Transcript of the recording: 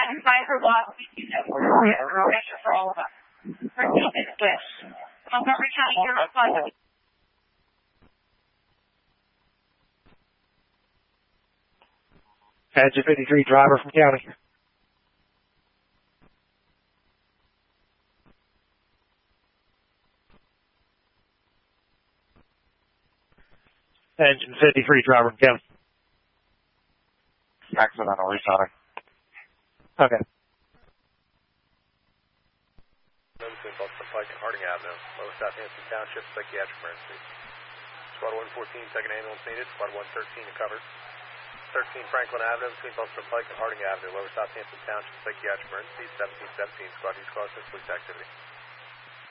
by her block. For all of us. Montgomery County, you're responsible. Engine 53, driver from county. Engine 53, driver from county. Accidental restarting. Okay. Between Boston Pike and Harding Avenue, Lower Southampton Township, psychiatric emergency. Squad 114, second ambulance needed. Squad 113 recovered. 13 Franklin Avenue, between Boston Pike and Harding Avenue, Lower Southampton Township, psychiatric emergency. 1717, squad use caution, police activity.